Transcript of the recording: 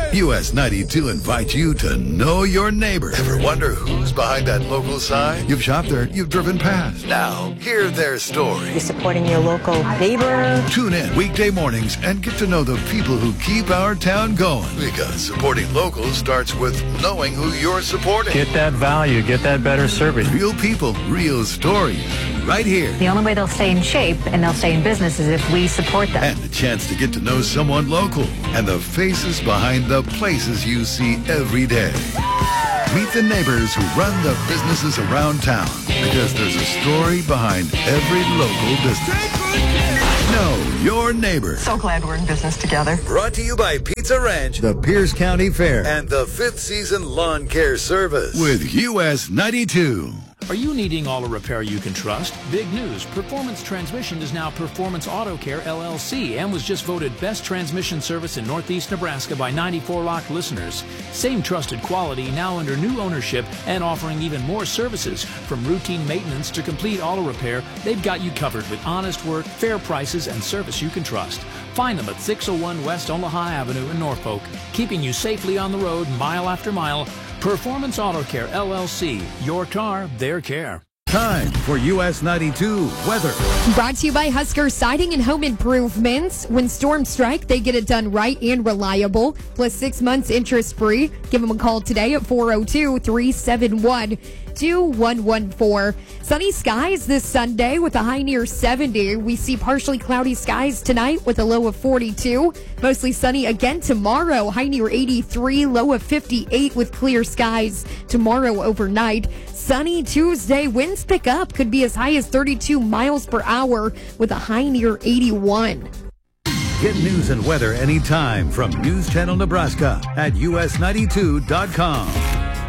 US 92 invites you to know your neighbor. Ever wonder who's behind that local sign? You've shopped there, you've driven past. Now, hear their story. You're supporting your local neighbor. Tune in weekday mornings and get to know the people who keep our town going. Because supporting locals starts with knowing who you're supporting. Get that value, get that better service. Real people, real stories. Right here. The only way they'll stay in shape and they'll stay in business is if we support them. And a chance to get to know someone local and the faces behind the places you see every day. Meet the neighbors who run the businesses around town, because there's a story behind every local business. Know your neighbor. So glad we're in business together. Brought to you by Pizza Ranch, the Pierce County Fair, and the 5th Season Lawn Care Service with US 92. Are you needing auto repair you can trust? Big news. Performance Transmission is now Performance Auto Care, LLC, and was just voted Best Transmission Service in Northeast Nebraska by 94 Lock listeners. Same trusted quality, now under new ownership and offering even more services. From routine maintenance to complete auto repair, they've got you covered with honest work, fair prices, and service you can trust. Find them at 601 West Omaha Avenue in Norfolk, keeping you safely on the road mile after mile. Performance Auto Care, LLC. Your car, their care. Time for US 92 weather. Brought to you by Husker Siding and Home Improvements. When storms strike, they get it done right and reliable. Plus 6 months interest free. Give them a call today at 402-371-2114. Sunny skies this Sunday with a high near 70. We see partially cloudy skies tonight with a low of 42. Mostly sunny again tomorrow. High near 83, low of 58 with clear skies tomorrow overnight. Sunny Tuesday. Winds pick up. Could be as high as 32 miles per hour with a high near 81. Get news and weather anytime from News Channel Nebraska at us92.com.